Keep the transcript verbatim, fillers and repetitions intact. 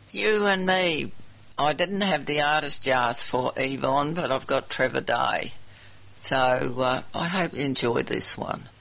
You and me. I didn't have the artist jars for Yvonne, but I've got Trevor Day. So uh, I hope you enjoy this one.